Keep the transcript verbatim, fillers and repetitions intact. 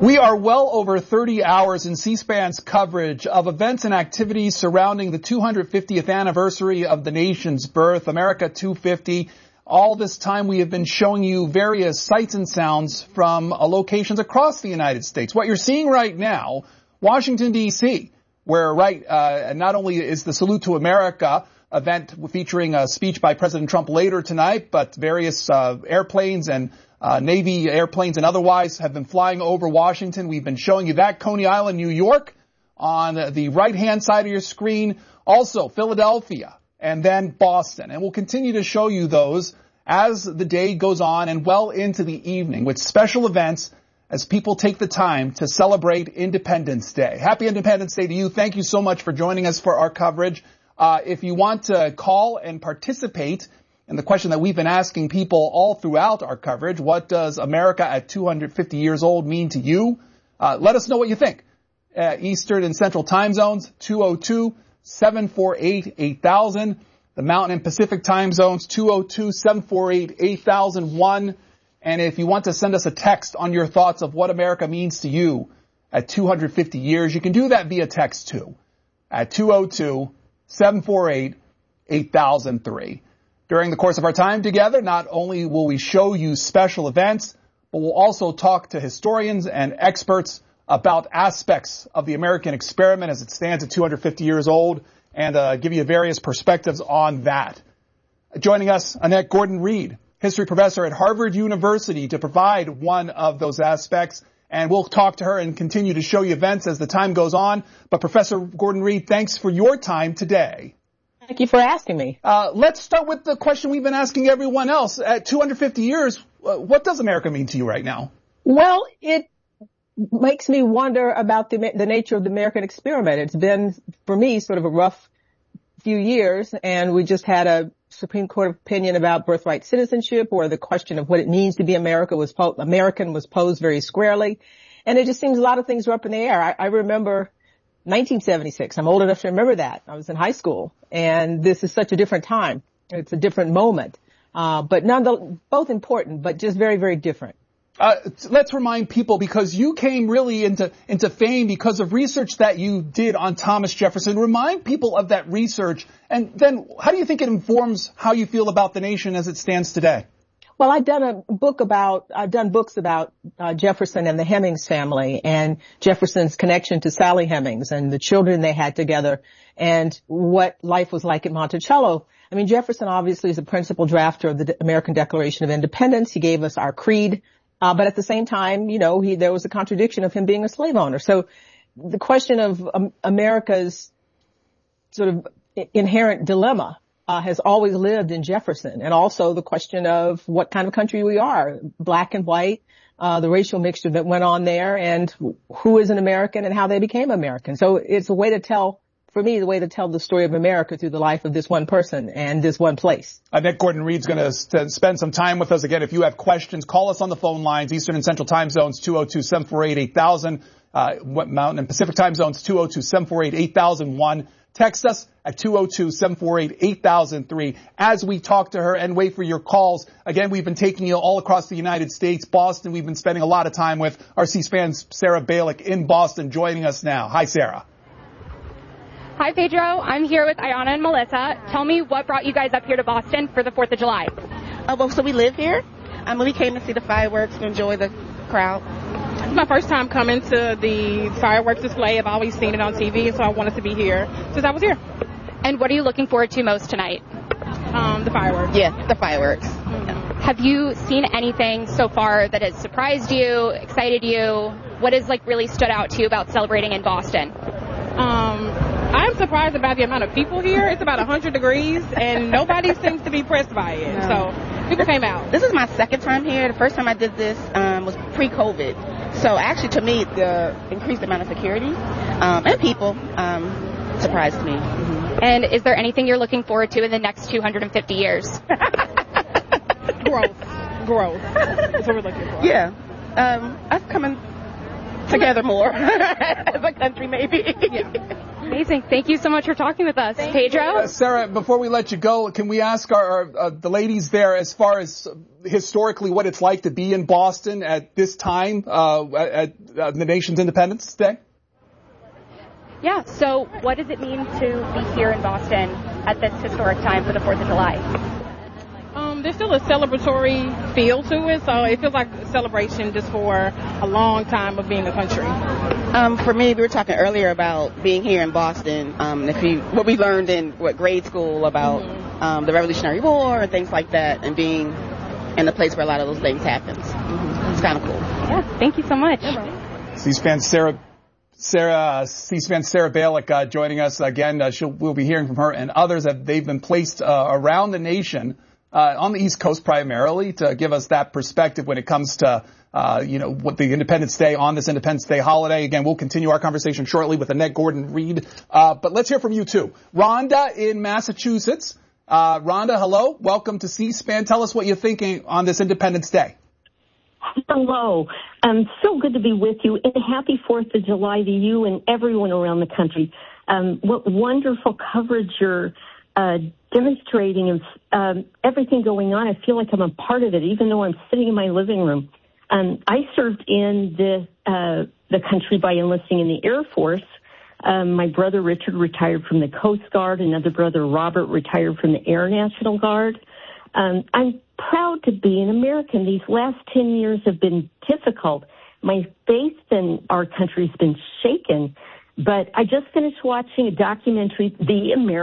We are well over thirty hours in C-SPAN's coverage of events and activities surrounding the two hundred fiftieth anniversary of the nation's birth, America two fifty. All this time we have been showing you various sights and sounds from uh, locations across the United States. What you're seeing right now, Washington, D C, where right uh, not only is the Salute to America event featuring a speech by President Trump later tonight, but various uh, airplanes and Uh, Navy airplanes and otherwise have been flying over Washington. We've been showing you that. Coney Island, New York on the right-hand side of your screen. Also, Philadelphia and then Boston. And we'll continue to show you those as the day goes on and well into the evening with special events as people take the time to celebrate Independence Day. Happy Independence Day to you. Thank you so much for joining us for our coverage. Uh, if you want to call and participate and the question that we've been asking people all throughout our coverage, what does America at two hundred fifty years old mean to you? Uh, let us know what you think. Uh, Eastern and Central time zones, two oh two, seven four eight, eight thousand. The Mountain and Pacific time zones, two oh two, seven four eight, eight thousand one. And if you want to send us a text on your thoughts of what America means to you at two hundred fifty years, you can do that via text too at two oh two, seven four eight, eight thousand three. During the course of our time together, not only will we show you special events, but we'll also talk to historians and experts about aspects of the American experiment as it stands at two hundred fifty years old and uh, give you various perspectives on that. Joining us, Annette Gordon-Reed, history professor at Harvard University, to provide one of those aspects. And we'll talk to her and continue to show you events as the time goes on. But Professor Gordon-Reed, thanks for your time today. Thank you for asking me. Uh, let's start with the question we've been asking everyone else. At two hundred fifty years, uh, what does America mean to you right now? Well, it makes me wonder about the, the nature of the American experiment. It's been, for me, sort of a rough few years, and we just had a Supreme Court opinion about birthright citizenship, where the question of what it means to be America was po- American was posed very squarely. And it just seems a lot of things were up in the air. I, I remember nineteen seventy-six. I'm old enough to remember that. I was in high school, and this is such a different time. It's a different moment, uh, but nonetheless, both important, but just very, very different. Uh, let's remind people, because you came really into into fame because of research that you did on Thomas Jefferson. Remind people of that research, and then how do you think it informs how you feel about the nation as it stands today? Well, I've done a book about, I've done books about uh, Jefferson and the Hemings family and Jefferson's connection to Sally Hemings and the children they had together and what life was like at Monticello. I mean, Jefferson obviously is the principal drafter of the American Declaration of Independence. He gave us our creed. Uh, but at the same time, you know, he, there was a contradiction of him being a slave owner. So the question of um, America's sort of inherent dilemma Uh, has always lived in Jefferson, and also the question of what kind of country we are, black and white, uh, the racial mixture that went on there, and who is an American and how they became American. So it's a way to tell, for me, the way to tell the story of America through the life of this one person and this one place. Annette Gordon-Reed's going to st- spend some time with us. Again, if you have questions, call us on the phone lines, Eastern and Central time zones, two oh two, seven four eight, eight thousand, uh, Mountain and Pacific time zones, two oh two, seven four eight, eight thousand one. Text us at two oh two, seven four eight, eight thousand three as we talk to her and wait for your calls. Again, we've been taking you all across the United States. Boston, we've been spending a lot of time with our C-SPAN's Sarah Balick in Boston joining us now. Hi, Sarah. Hi, Pedro. I'm here with Ayana and Melissa. Tell me what brought you guys up here to Boston for the fourth of July. Oh, well, so we live here. Um, we came to see the fireworks, to enjoy the crowd. It's my first time coming to the fireworks display. I've always seen it on T V, so I wanted to be here since I was here. And what are you looking forward to most tonight? Um, the fireworks. Yeah, the fireworks. Mm-hmm. Have you seen anything so far that has surprised you, excited you? What has like really stood out to you about celebrating in Boston? Um, I'm surprised about the amount of people here. It's about one hundred degrees, and nobody seems to be pressed by it. No. So people came out. This is my second time here. The first time I did this um, was pre-COVID. So actually, to me, the increased amount of security um, and people um, surprised me. Mm-hmm. And is there anything you're looking forward to in the next two hundred fifty years? Growth. Growth. That's what we're looking for. Yeah. Um, us coming together more as a country, maybe. Yeah. Amazing. Thank you so much for talking with us. Thank Pedro? Uh, Sarah, before we let you go, can we ask our, our uh, the ladies there, as far as historically what it's like to be in Boston at this time, uh, at, at the nation's Independence Day? Yeah, so what does it mean to be here in Boston at this historic time for the fourth of July? Um, there's still a celebratory feel to it, so it feels like a celebration just for a long time of being a country. Um, for me, we were talking earlier about being here in Boston. Um, if you what we learned in what grade school about mm-hmm. um, the Revolutionary War and things like that, and being in a place where a lot of those things happens. Mm-hmm. It's kind of cool. Yeah, thank you so much. C-SPAN Sarah. Sarah, C-SPAN Sarah Balick uh, joining us again. Uh, she'll, we'll be hearing from her and others that they've been placed uh, around the nation, uh, on the East Coast primarily, to give us that perspective when it comes to, uh, you know, what the Independence Day, on this Independence Day holiday. Again, we'll continue our conversation shortly with Annette Gordon-Reed. Uh, but let's hear from you too. Rhonda in Massachusetts. Uh, Rhonda, hello. Welcome to C-SPAN. Tell us what you're thinking on this Independence Day. Hello. Um, so good to be with you, and happy fourth of July to you and everyone around the country. Um, what wonderful coverage you're uh, demonstrating of um, everything going on. I feel like I'm a part of it, even though I'm sitting in my living room. Um, I served in the uh, the country by enlisting in the Air Force. Um, my brother Richard retired from the Coast Guard. Another brother, Robert, retired from the Air National Guard. Um, I'm proud to be an American. These last ten years have been difficult. My faith in our country has been shaken. But I just finished watching a documentary, The American